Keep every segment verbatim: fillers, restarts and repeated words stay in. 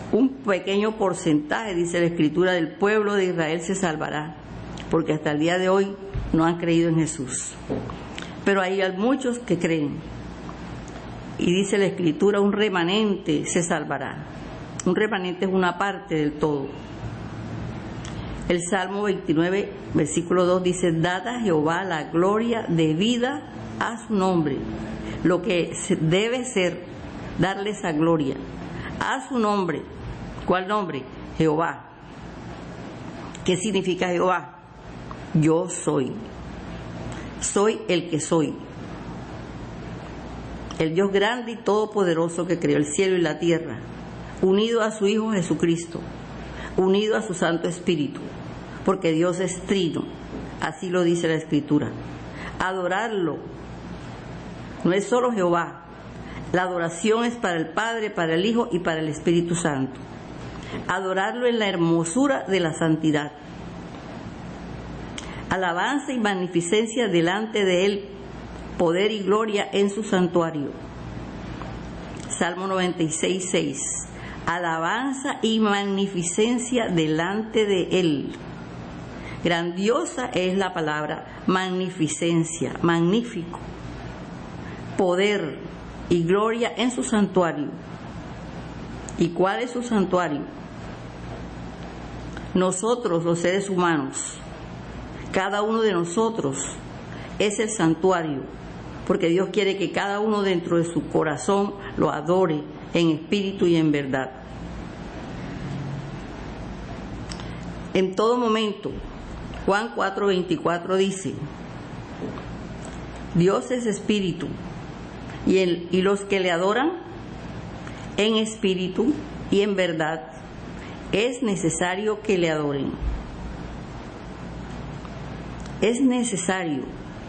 un pequeño porcentaje, dice la Escritura, del pueblo de Israel se salvará, porque hasta el día de hoy no han creído en Jesús. Pero hay muchos que creen. Y dice la Escritura, un remanente se salvará. Un remanente es una parte del todo. El Salmo veintinueve, versículo dos dice, dad a Jehová la gloria debida a su nombre. Lo que debe ser, darle esa gloria a su nombre. ¿Cuál nombre? Jehová. ¿Qué significa Jehová? Yo soy. Soy el que soy. El Dios grande y todopoderoso que creó el cielo y la tierra, unido a su Hijo Jesucristo, unido a su Santo Espíritu, porque Dios es trino, así lo dice la Escritura. Adorarlo no es solo Jehová, la adoración es para el Padre, para el Hijo y para el Espíritu Santo. Adorarlo en la hermosura de la santidad. Alabanza y magnificencia delante de Él, poder y gloria en su santuario. Salmo noventa y seis, seis. Alabanza y magnificencia delante de Él. Grandiosa es la palabra magnificencia, magnífico. Poder y gloria en su santuario. ¿Y cuál es su santuario? Nosotros, los seres humanos, cada uno de nosotros es el santuario, porque Dios quiere que cada uno dentro de su corazón lo adore en espíritu y en verdad. En todo momento, Juan cuatro veinticuatro dice, Dios es espíritu, y, el, y los que le adoran en espíritu y en verdad, es necesario que le adoren. Es necesario.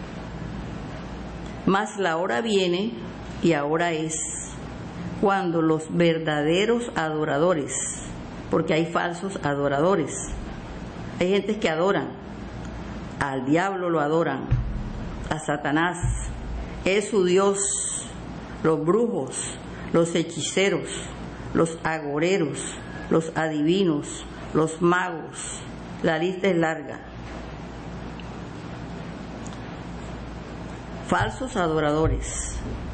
Mas la hora viene, y ahora es, cuando los verdaderos adoradores, porque hay falsos adoradores, hay gente que adoran, al diablo lo adoran, a Satanás, es su Dios, los brujos, los hechiceros, los agoreros, los adivinos, los magos, la lista es larga. Falsos adoradores,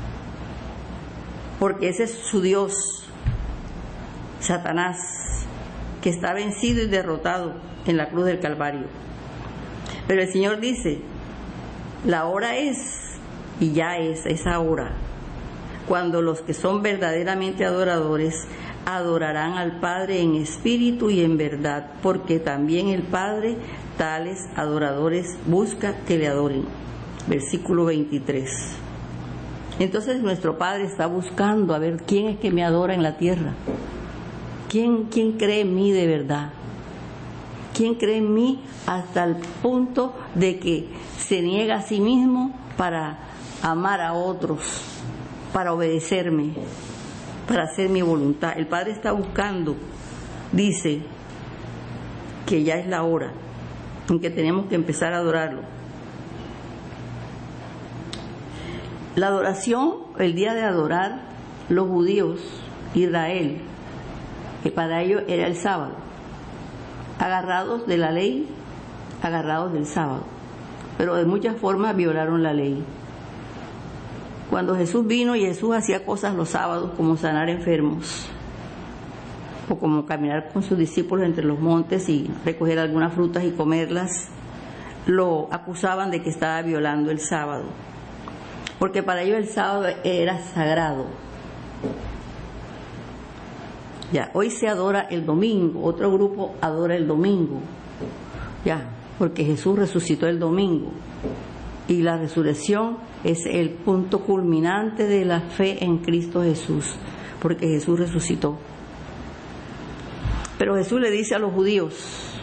porque ese es su Dios, Satanás, que está vencido y derrotado en la cruz del Calvario. Pero el Señor dice, la hora es, y ya es esa hora, cuando los que son verdaderamente adoradores adorarán al Padre en espíritu y en verdad, porque también el Padre tales adoradores busca que le adoren. Versículo veintitrés. Entonces nuestro Padre está buscando a ver quién es que me adora en la tierra. ¿Quién, quién cree en mí de verdad? ¿Quién cree en mí hasta el punto de que se niega a sí mismo para amar a otros, para obedecerme, para hacer mi voluntad? El Padre está buscando, dice, que ya es la hora en que tenemos que empezar a adorarlo. La adoración, el día de adorar, los judíos, Israel, que para ellos era el sábado, agarrados de la ley, agarrados del sábado, pero de muchas formas violaron la ley. Cuando Jesús vino y Jesús hacía cosas los sábados como sanar enfermos, o como caminar con sus discípulos entre los montes y recoger algunas frutas y comerlas, lo acusaban de que estaba violando el sábado, porque para ellos el sábado era sagrado. Ya, hoy se adora el domingo, otro grupo adora el domingo, ya, porque Jesús resucitó el domingo, y la resurrección es el punto culminante de la fe en Cristo Jesús, porque Jesús resucitó. Pero Jesús le dice a los judíos,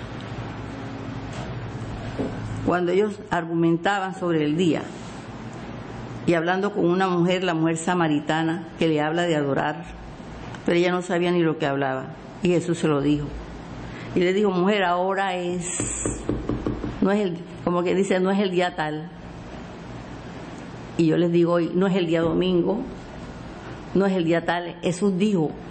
cuando ellos argumentaban sobre el día, y hablando con una mujer, la mujer samaritana, que le habla de adorar, pero ella no sabía ni lo que hablaba, y Jesús se lo dijo. Y le dijo, mujer, ahora es, no es el, como que dice, no es el día tal. Y yo les digo hoy, no es el día domingo, no es el día tal. Jesús dijo,